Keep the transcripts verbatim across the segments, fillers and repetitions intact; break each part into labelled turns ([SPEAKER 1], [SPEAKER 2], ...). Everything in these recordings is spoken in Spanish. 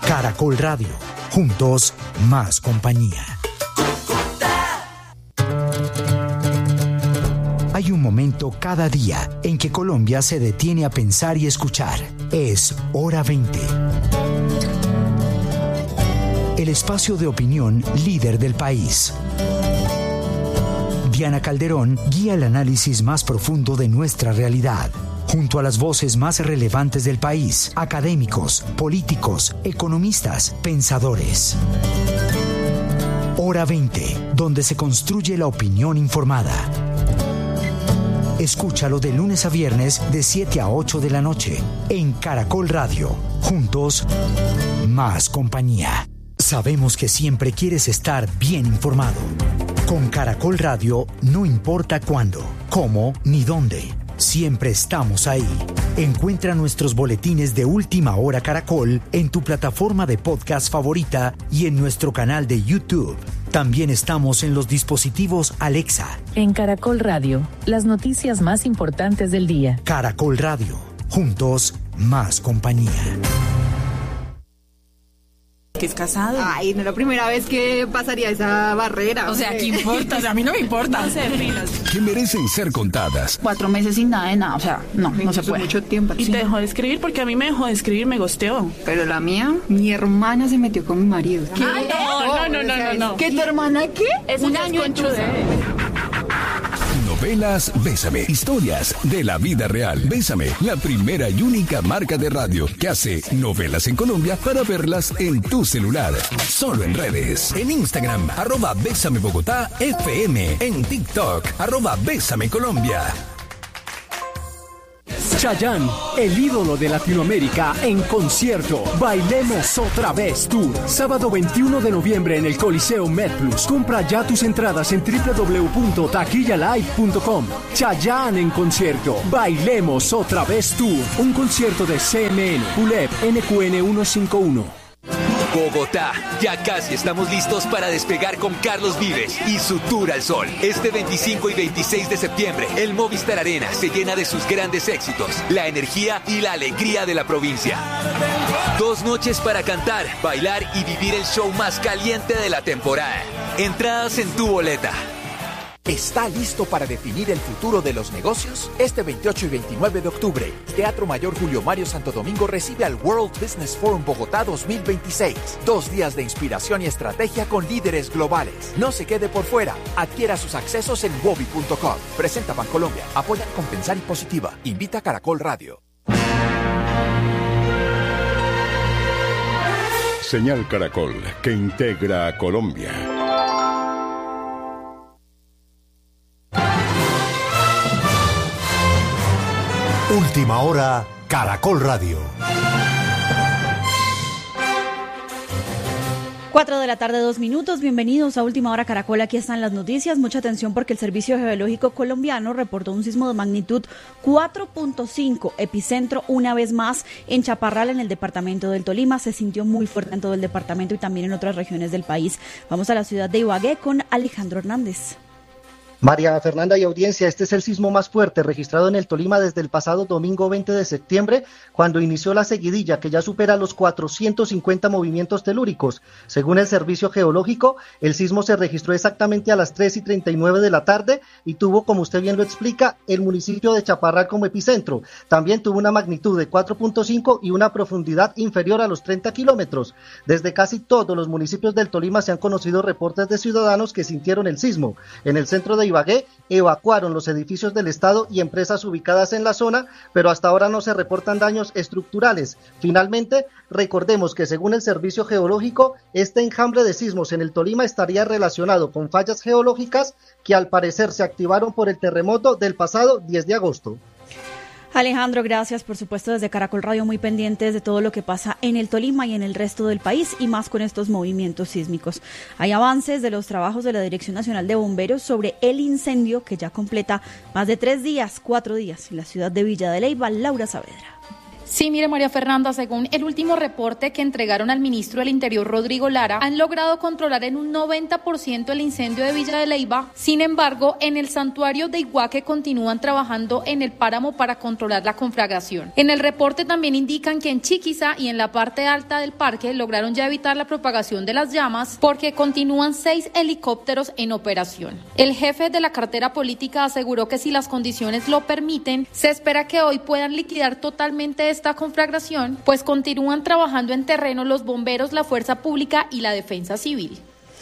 [SPEAKER 1] Caracol Radio. Juntos, más compañía. Hay un momento cada día en que Colombia se detiene a pensar y escuchar. Es Hora veinte. El espacio de opinión líder del país. Diana Calderón guía el análisis más profundo de nuestra realidad, junto a las voces más relevantes del país, académicos, políticos, economistas, pensadores. Hora veinte, donde se construye la opinión informada. Escúchalo de lunes a viernes de siete a ocho de la noche en Caracol Radio. Juntos, más compañía. Sabemos que siempre quieres estar bien informado. Con Caracol Radio, no importa cuándo, cómo ni dónde, siempre estamos ahí. Encuentra nuestros boletines de Última Hora Caracol en tu plataforma de podcast favorita y en nuestro canal de YouTube. También estamos en los dispositivos Alexa.
[SPEAKER 2] En Caracol Radio, las noticias más importantes del día.
[SPEAKER 1] Caracol Radio, juntos, más compañía.
[SPEAKER 3] Que es casado.
[SPEAKER 4] Ay, no es la primera vez que pasaría esa barrera.
[SPEAKER 3] O sea, ¿qué importa? O sea, a mí no me importa hacer filas.
[SPEAKER 5] Que merecen ser contadas.
[SPEAKER 6] Cuatro meses sin nada de nada, o sea, no, no se puede.
[SPEAKER 4] Mucho tiempo.
[SPEAKER 3] Y te dejó de escribir porque a mí me dejó de escribir, me gosteó.
[SPEAKER 4] Pero la mía, mi hermana se metió con mi marido.
[SPEAKER 3] ¿Qué? Ay, no, no, no, no, no.
[SPEAKER 4] ¿Qué, tu hermana qué?
[SPEAKER 3] Es un año en
[SPEAKER 5] Novelas Bésame. Historias de la vida real. Bésame, la primera y única marca de radio que hace novelas en Colombia para verlas en tu celular. Solo en redes. En Instagram, arroba Bésame Bogotá F M. En TikTok, arroba Bésame Colombia.
[SPEAKER 7] Chayanne, el ídolo de Latinoamérica, en concierto. Bailemos otra vez Tour. Sábado veintiuno de noviembre en el Coliseo MedPlus. Compra ya tus entradas en doble u doble u doble u punto taquilla live punto com. Chayanne en concierto. Bailemos otra vez Tour. Un concierto de C M N, U L E P, N Q N ciento cincuenta y uno.
[SPEAKER 8] Bogotá, ya casi estamos listos para despegar con Carlos Vives y su Tour al Sol. Este veinticinco y veintiséis de septiembre, el Movistar Arena se llena de sus grandes éxitos, la energía y la alegría de la provincia. Dos noches para cantar, bailar y vivir el show más caliente de la temporada. Entradas en tu boleta.
[SPEAKER 9] ¿Está listo para definir el futuro de los negocios? Este veintiocho y veintinueve de octubre, Teatro Mayor Julio Mario Santo Domingo recibe al World Business Forum Bogotá dos mil veintiséis. Dos días de inspiración y estrategia con líderes globales. No se quede por fuera. Adquiera sus accesos en wobi punto com. Presenta Bancolombia. Apoya Compensar y Positiva. Invita a Caracol Radio.
[SPEAKER 5] Señal Caracol, que integra a Colombia.
[SPEAKER 10] Última Hora, Caracol Radio.
[SPEAKER 11] Cuatro de la tarde, dos minutos. Bienvenidos a Última Hora Caracol. Aquí están las noticias. Mucha atención porque el Servicio Geológico Colombiano reportó un sismo de magnitud cuatro punto cinco, epicentro una vez más en Chaparral, en el departamento del Tolima. Se sintió muy fuerte en todo el departamento y también en otras regiones del país. Vamos a la ciudad de Ibagué con Alejandro Hernández.
[SPEAKER 12] María Fernanda y audiencia, este es el sismo más fuerte registrado en el Tolima desde el pasado domingo veinte de septiembre, cuando inició la seguidilla que ya supera los cuatrocientos cincuenta movimientos telúricos. Según el Servicio Geológico, el sismo se registró exactamente a las tres y treinta y nueve de la tarde y tuvo, como usted bien lo explica, el municipio de Chaparral como epicentro. También tuvo una magnitud de cuatro punto cinco y una profundidad inferior a los treinta kilómetros. Desde casi todos los municipios del Tolima se han conocido reportes de ciudadanos que sintieron el sismo. En el centro de Ibagué evacuaron los edificios del Estado y empresas ubicadas en la zona, pero hasta ahora no se reportan daños estructurales. Finalmente, recordemos que según el Servicio Geológico, este enjambre de sismos en el Tolima estaría relacionado con fallas geológicas que al parecer se activaron por el terremoto del pasado diez de agosto.
[SPEAKER 11] Alejandro, gracias, por supuesto, desde Caracol Radio, muy pendientes de todo lo que pasa en el Tolima y en el resto del país, y más con estos movimientos sísmicos. Hay avances de los trabajos de la Dirección Nacional de Bomberos sobre el incendio que ya completa más de tres días, cuatro días, en la ciudad de Villa de Leyva. Laura Saavedra.
[SPEAKER 13] Sí, mire, María Fernanda, según el último reporte que entregaron al ministro del Interior, Rodrigo Lara, han logrado controlar en un noventa por ciento el incendio de Villa de Leyva. Sin embargo, en el santuario de Iguaque continúan trabajando en el páramo para controlar la conflagración. En el reporte también indican que en Chiquiza y en la parte alta del parque lograron ya evitar la propagación de las llamas porque continúan seis helicópteros en operación. El jefe de la cartera política aseguró que si las condiciones lo permiten, se espera que hoy puedan liquidar totalmente esta conflagración, pues continúan trabajando en terreno los bomberos, la fuerza pública y la defensa civil.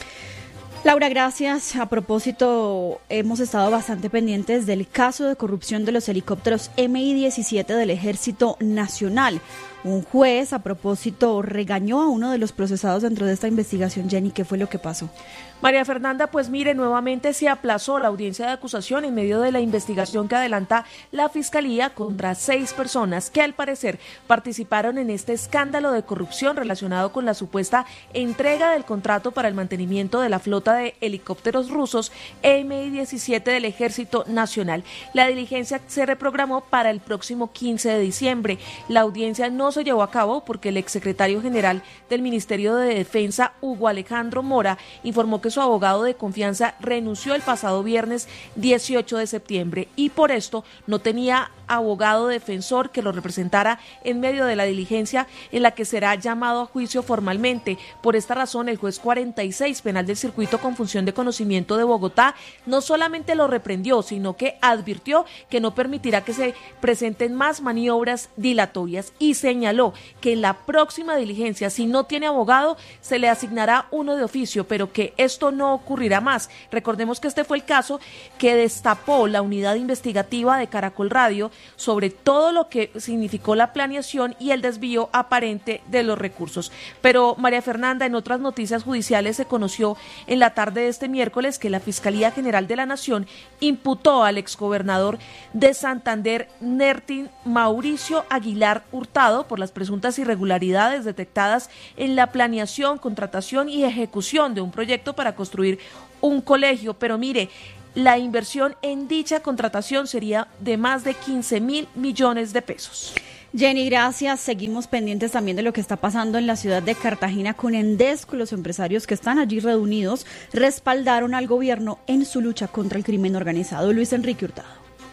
[SPEAKER 11] Laura, gracias. A propósito, hemos estado bastante pendientes del caso de corrupción de los helicópteros M I diecisiete del Ejército Nacional. Un juez, a propósito, regañó a uno de los procesados dentro de esta investigación. Jenny, ¿qué fue lo que pasó?
[SPEAKER 14] María Fernanda, pues mire, nuevamente se aplazó la audiencia de acusación en medio de la investigación que adelanta la Fiscalía contra seis personas que al parecer participaron en este escándalo de corrupción relacionado con la supuesta entrega del contrato para el mantenimiento de la flota de helicópteros rusos M I diecisiete del Ejército Nacional. La diligencia se reprogramó para el próximo quince de diciembre. La audiencia no se llevó a cabo porque el exsecretario general del Ministerio de Defensa, Hugo Alejandro Mora, informó que su abogado de confianza renunció el pasado viernes dieciocho de septiembre y por esto no tenía abogado defensor que lo representara en medio de la diligencia en la que será llamado a juicio formalmente. Por esta razón, el juez cuarenta y seis penal del circuito con función de conocimiento de Bogotá no solamente lo reprendió, sino que advirtió que no permitirá que se presenten más maniobras dilatorias y señaló que en la próxima diligencia, si no tiene abogado, se le asignará uno de oficio, pero que esto no ocurrirá más. Recordemos que este fue el caso que destapó la unidad investigativa de Caracol Radio sobre todo lo que significó la planeación y el desvío aparente de los recursos. Pero, María Fernanda, en otras noticias judiciales se conoció en la tarde de este miércoles que la Fiscalía General de la Nación imputó al exgobernador de Santander, Nertin Mauricio Aguilar Hurtado, por las presuntas irregularidades detectadas en la planeación, contratación y ejecución de un proyecto para construir un colegio. Pero mire, la inversión en dicha contratación sería de más de quince mil millones de pesos.
[SPEAKER 11] Jenny, gracias. Seguimos pendientes también de lo que está pasando en la ciudad de Cartagena con Endesco. Los empresarios que están allí reunidos respaldaron al gobierno en su lucha contra el crimen organizado. Luis Enrique Hurtado.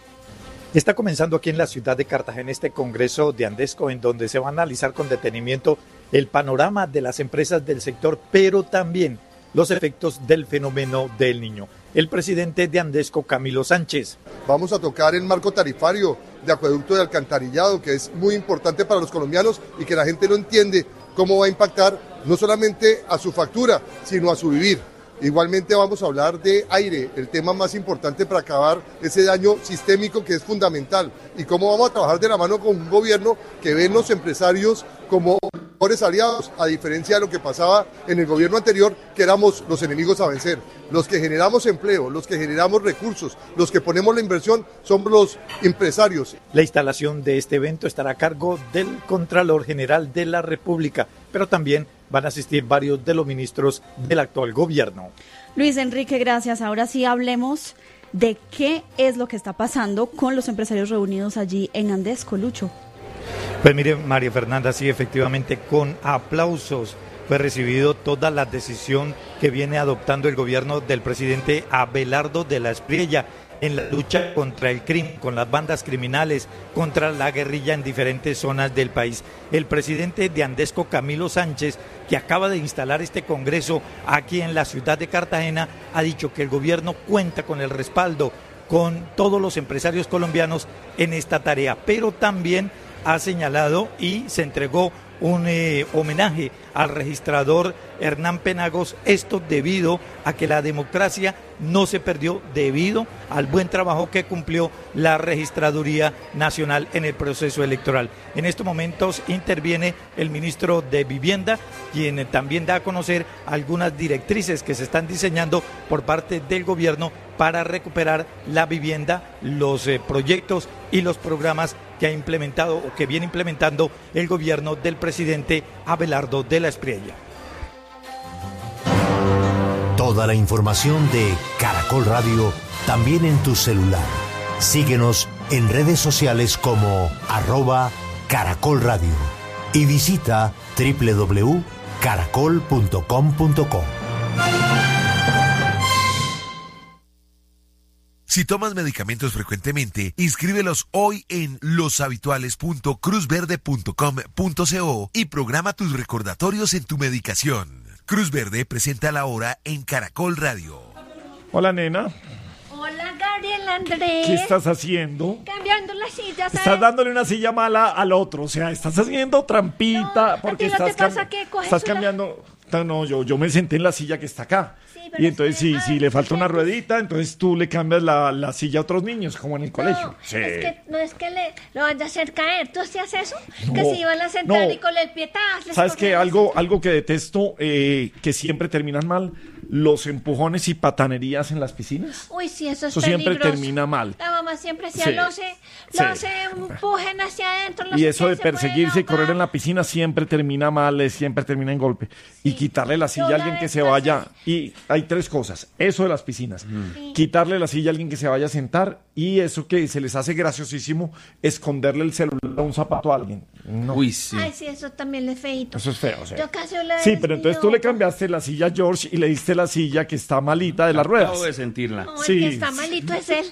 [SPEAKER 15] Está comenzando aquí en la ciudad de Cartagena este congreso de Andesco en donde se va a analizar con detenimiento el panorama de las empresas del sector, pero también los efectos del fenómeno del Niño. El presidente de Andesco, Camilo Sánchez.
[SPEAKER 16] Vamos a tocar el marco tarifario de acueducto de alcantarillado, que es muy importante para los colombianos y que la gente no entiende cómo va a impactar no solamente a su factura, sino a su vivir. Igualmente vamos a hablar de aire, el tema más importante para acabar ese daño sistémico que es fundamental, y cómo vamos a trabajar de la mano con un gobierno que ve en los empresarios como mejores aliados, a diferencia de lo que pasaba en el gobierno anterior, que éramos los enemigos a vencer. Los que generamos empleo, los que generamos recursos, los que ponemos la inversión, son los empresarios.
[SPEAKER 15] La instalación de este evento estará a cargo del Contralor General de la República, pero también van a asistir varios de los ministros del actual gobierno.
[SPEAKER 11] Luis Enrique, gracias. Ahora sí hablemos de qué es lo que está pasando con los empresarios reunidos allí en Andesco, Lucho.
[SPEAKER 15] Pues mire, María Fernanda, sí, efectivamente, con aplausos fue recibido toda la decisión que viene adoptando el gobierno del presidente Abelardo de la Espriella en la lucha contra el crimen, con las bandas criminales, contra la guerrilla en diferentes zonas del país. El presidente de Andesco, Camilo Sánchez, que acaba de instalar este congreso aquí en la ciudad de Cartagena, ha dicho que el gobierno cuenta con el respaldo, con todos los empresarios colombianos en esta tarea, pero también ha señalado y se entregó un eh, homenaje al registrador Hernán Penagos, esto debido a que la democracia no se perdió debido al buen trabajo que cumplió la Registraduría Nacional en el proceso electoral. En estos momentos interviene el ministro de Vivienda, quien también da a conocer algunas directrices que se están diseñando por parte del gobierno para recuperar la vivienda, los eh, proyectos y los programas que ha implementado o que viene implementando el gobierno del presidente Abelardo de la Espriella.
[SPEAKER 10] Toda la información de Caracol Radio también en tu celular. Síguenos en redes sociales como arroba Caracol Radio. Y visita doble u doble u doble u punto caracol punto com punto co.
[SPEAKER 17] Si tomas medicamentos frecuentemente, inscríbelos hoy en loshabituales punto cruz verde punto com punto co y programa tus recordatorios en tu medicación. Cruz Verde presenta la hora en Caracol Radio.
[SPEAKER 18] Hola, nena.
[SPEAKER 19] Hola, Gabriel Andrés.
[SPEAKER 18] ¿Qué estás haciendo?
[SPEAKER 19] Cambiando las sillas.
[SPEAKER 18] Estás dándole una silla mala al otro, o sea, estás haciendo trampita
[SPEAKER 19] no,
[SPEAKER 18] porque
[SPEAKER 19] ¿a ti no
[SPEAKER 18] estás,
[SPEAKER 19] te pasa
[SPEAKER 18] cam-
[SPEAKER 19] que coges
[SPEAKER 18] estás
[SPEAKER 19] una...
[SPEAKER 18] cambiando. No, yo, yo me senté en la silla que está acá.
[SPEAKER 19] Sí, pero
[SPEAKER 18] y entonces,
[SPEAKER 19] es que,
[SPEAKER 18] si,
[SPEAKER 19] ay,
[SPEAKER 18] si le falta
[SPEAKER 19] es
[SPEAKER 18] una
[SPEAKER 19] que-
[SPEAKER 18] ruedita, entonces tú le cambias la, la silla a otros niños, como en el
[SPEAKER 19] No,
[SPEAKER 18] colegio. Sí.
[SPEAKER 19] es que no es que le lo vaya a hacer caer. ¿Tú hacías eso?
[SPEAKER 18] No,
[SPEAKER 19] que se iban a sentar
[SPEAKER 18] no.
[SPEAKER 19] y con el pie tas, les
[SPEAKER 18] ¿Sabes qué?
[SPEAKER 19] cogían
[SPEAKER 18] Algo, algo que detesto, eh, que siempre terminan mal, los empujones y patanerías en las piscinas.
[SPEAKER 19] Uy, sí, eso es
[SPEAKER 18] Eso siempre
[SPEAKER 19] peligroso.
[SPEAKER 18] termina mal.
[SPEAKER 19] La mamá siempre decía,
[SPEAKER 18] Sí,
[SPEAKER 19] lo se,
[SPEAKER 18] sí.
[SPEAKER 19] lo se empujen hacia adentro. no
[SPEAKER 18] Y
[SPEAKER 19] sé
[SPEAKER 18] eso
[SPEAKER 19] qué,
[SPEAKER 18] de
[SPEAKER 19] se pueden
[SPEAKER 18] perseguirse y correr
[SPEAKER 19] ahogar.
[SPEAKER 18] en la piscina siempre termina mal, eh, siempre termina en golpe. Y quitarle la silla a
[SPEAKER 19] Yo
[SPEAKER 18] alguien
[SPEAKER 19] la
[SPEAKER 18] que se
[SPEAKER 19] desplacé.
[SPEAKER 18] vaya. Y hay tres cosas. Eso de las piscinas. Quitarle la silla a alguien que se vaya a sentar. Y eso que se les hace graciosísimo, esconderle el celular a un zapato a alguien. No.
[SPEAKER 20] Uy, sí.
[SPEAKER 19] Ay, sí, eso también es feíto.
[SPEAKER 18] Eso es feo, sí.
[SPEAKER 19] Yo casi la
[SPEAKER 18] Sí, pero entonces tú le
[SPEAKER 19] desvío.
[SPEAKER 18] cambiaste la silla a George y le diste la silla que está malita de las ruedas.
[SPEAKER 20] Acabo de sentirla.
[SPEAKER 19] No,
[SPEAKER 18] Sí.
[SPEAKER 19] el que está malito es él.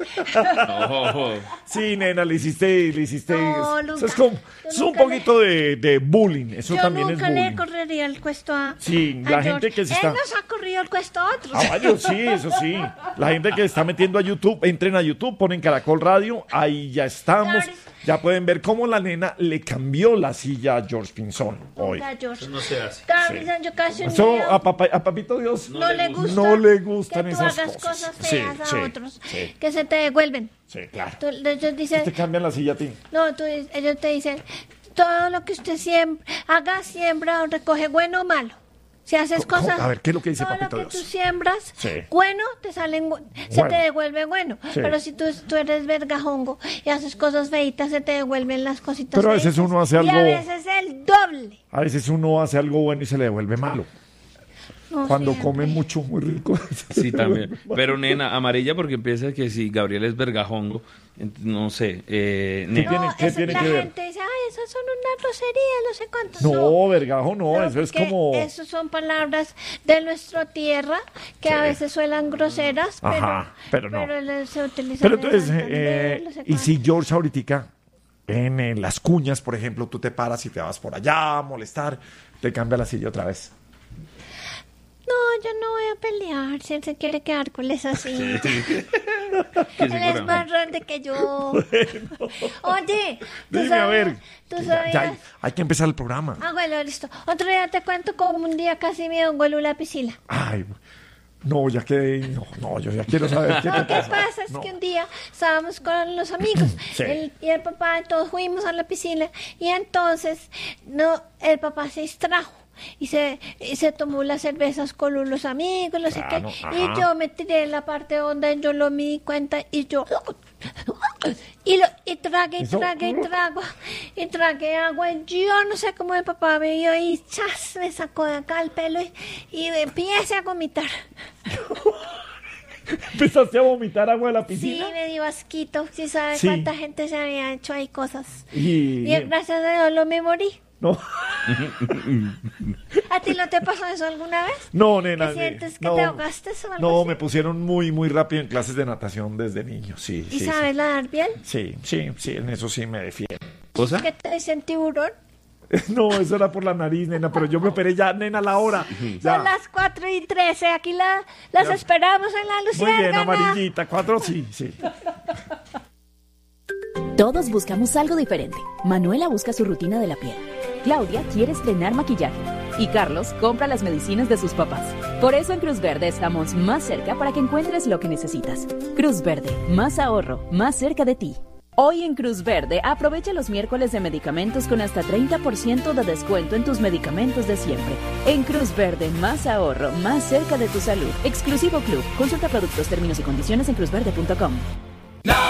[SPEAKER 20] No.
[SPEAKER 18] Sí, nena, le hiciste, le hiciste.
[SPEAKER 19] No,
[SPEAKER 18] eso
[SPEAKER 19] nunca.
[SPEAKER 18] es como,
[SPEAKER 19] Yo
[SPEAKER 18] eso es un
[SPEAKER 19] nunca le-
[SPEAKER 18] poquito de, de bullying. Eso
[SPEAKER 19] Yo
[SPEAKER 18] también es
[SPEAKER 19] nunca le
[SPEAKER 18] bullying.
[SPEAKER 19] correría el cuesto a
[SPEAKER 18] Sí,
[SPEAKER 19] a
[SPEAKER 18] la
[SPEAKER 19] George.
[SPEAKER 18] gente que se
[SPEAKER 19] Él
[SPEAKER 18] está.
[SPEAKER 19] nos ha corrido el cuesto a otros.
[SPEAKER 18] Ah, vaya, sí, eso sí. La gente que está metiendo a YouTube, entren a YouTube, ponen Caracol Radio, ahí ya estamos.
[SPEAKER 19] Claro.
[SPEAKER 18] Ya pueden ver cómo la nena le cambió la silla a George Pinzón hoy.
[SPEAKER 19] Oiga, George.
[SPEAKER 20] no se hace.
[SPEAKER 19] Gabriel, yo casi un
[SPEAKER 18] Eso
[SPEAKER 19] día
[SPEAKER 18] a, papá, a Papito Dios
[SPEAKER 19] no, le gusta,
[SPEAKER 18] no le gustan
[SPEAKER 19] que tú
[SPEAKER 18] esas
[SPEAKER 19] hagas
[SPEAKER 18] cosas.
[SPEAKER 19] cosas feas a
[SPEAKER 18] sí,
[SPEAKER 19] otros
[SPEAKER 18] sí,
[SPEAKER 19] que se te devuelven.
[SPEAKER 18] sí, claro.
[SPEAKER 19] Tú- ellos dicen,
[SPEAKER 18] Te cambian la silla a ti.
[SPEAKER 19] no, tú, ellos te dicen, todo lo que usted siembra, haga, siembra o recoge, bueno o malo. Si haces
[SPEAKER 18] ¿Cómo?
[SPEAKER 19] cosas,
[SPEAKER 18] A ver, ¿qué es lo que dice
[SPEAKER 19] todo
[SPEAKER 18] Papito
[SPEAKER 19] lo que
[SPEAKER 18] Dios?
[SPEAKER 19] tú siembras,
[SPEAKER 18] Sí.
[SPEAKER 19] bueno, te salen, bu- se
[SPEAKER 18] Bueno.
[SPEAKER 19] te devuelve bueno.
[SPEAKER 18] Sí.
[SPEAKER 19] Pero si tú, tú eres vergajongo y haces cosas feitas, se te devuelven las cositas
[SPEAKER 18] Pero a veces
[SPEAKER 19] feitas.
[SPEAKER 18] uno hace
[SPEAKER 19] Y a
[SPEAKER 18] algo-
[SPEAKER 19] veces el doble.
[SPEAKER 18] A veces uno hace algo bueno y se le devuelve malo.
[SPEAKER 19] No
[SPEAKER 18] Cuando
[SPEAKER 19] siempre.
[SPEAKER 18] come mucho, muy rico.
[SPEAKER 20] Sí, también. Pero, nena, amarilla porque empieza que si Gabriel es vergajongo, ent- no sé. Eh, nena.
[SPEAKER 18] tiene- qué
[SPEAKER 19] eso-
[SPEAKER 18] tiene
[SPEAKER 19] la
[SPEAKER 18] que ver?
[SPEAKER 19] gente dice, ay, esas son una grosería, no sé cuánto.
[SPEAKER 18] No, vergajo, no, eso es
[SPEAKER 19] porque
[SPEAKER 18] como.
[SPEAKER 19] Esas son palabras de nuestra tierra que a veces suenan groseras, pero,
[SPEAKER 18] Ajá, pero no.
[SPEAKER 19] pero le- se utilizan
[SPEAKER 18] Pero
[SPEAKER 19] en
[SPEAKER 18] entonces,
[SPEAKER 19] Santander,
[SPEAKER 18] eh,
[SPEAKER 19] no sé
[SPEAKER 18] y
[SPEAKER 19] cuánto.
[SPEAKER 18] si George ahorita, en, eh, las cuñas, por ejemplo, tú te paras y te vas por allá a molestar, te cambia la silla otra vez.
[SPEAKER 19] No, yo no voy a pelear, si él se quiere quedar con esa silla.
[SPEAKER 20] Que
[SPEAKER 19] Él es más grande que yo. Oye, ¿tú
[SPEAKER 18] Dime, a ver.
[SPEAKER 19] sabías- ¿Tú
[SPEAKER 18] que ya- ya
[SPEAKER 19] sabías?
[SPEAKER 18] hay, hay que empezar el programa.
[SPEAKER 19] Ah, bueno, listo. Otro día te cuento cómo un día casi me dio un gol en la piscina.
[SPEAKER 18] Ay, no, ya que. No, no, yo ya quiero saber qué te
[SPEAKER 19] Lo que
[SPEAKER 18] pasa.
[SPEAKER 19] pasa es
[SPEAKER 18] No.
[SPEAKER 19] que un día estábamos con los amigos
[SPEAKER 18] Sí.
[SPEAKER 19] el- y el papá y todos fuimos a la piscina y entonces no el papá se distrajo y se, y se tomó las cervezas con los amigos, no sé
[SPEAKER 18] Claro,
[SPEAKER 19] qué,
[SPEAKER 18] ajá.
[SPEAKER 19] y yo me tiré en la parte donde yo lo me di cuenta y yo y, lo, y tragué y
[SPEAKER 18] Eso-
[SPEAKER 19] tragué y trago y tragué agua y yo no sé cómo el papá me vio y chas me sacó de acá el pelo y, y me empecé a vomitar.
[SPEAKER 18] ¿Empezaste a vomitar agua de la
[SPEAKER 19] Sí,
[SPEAKER 18] piscina?
[SPEAKER 19] me dio asquito. Si sabes
[SPEAKER 18] Sí.
[SPEAKER 19] cuánta gente se había hecho ahí cosas.
[SPEAKER 18] Y.
[SPEAKER 19] Y gracias a Dios lo me morí.
[SPEAKER 18] No,
[SPEAKER 19] ¿A ti no te pasó eso alguna vez?
[SPEAKER 18] no, nena.
[SPEAKER 19] ¿Que sientes que
[SPEAKER 18] no,
[SPEAKER 19] te ahogaste o algo
[SPEAKER 18] No,
[SPEAKER 19] así?
[SPEAKER 18] me pusieron muy, muy rápido en clases de natación desde niño, sí.
[SPEAKER 19] ¿Y
[SPEAKER 18] sí,
[SPEAKER 19] sabes nadar bien?
[SPEAKER 18] Sí, sí, sí, en eso sí me defiendo.
[SPEAKER 20] ¿Cosa?
[SPEAKER 19] ¿Qué te dicen tiburón?
[SPEAKER 18] No, eso era por la nariz, nena, pero yo me operé ya, nena, a la hora. Ya.
[SPEAKER 19] Son las cuatro y trece. Aquí la, las
[SPEAKER 18] Ya.
[SPEAKER 19] esperamos en la
[SPEAKER 18] Muy
[SPEAKER 19] Luciérgana.
[SPEAKER 18] bien, amarillita, cuatro, sí, sí.
[SPEAKER 2] Todos buscamos algo diferente. Manuela busca su rutina de la piel. Claudia quiere estrenar maquillaje. Y Carlos compra las medicinas de sus papás. Por eso en Cruz Verde estamos más cerca para que encuentres lo que necesitas. Cruz Verde, más ahorro, más cerca de ti. Hoy en Cruz Verde, aprovecha los miércoles de medicamentos con hasta treinta por ciento de descuento en tus medicamentos de siempre. En Cruz Verde, más ahorro, más cerca de tu salud. Exclusivo Club. Consulta productos, términos y condiciones en cruz verde punto com.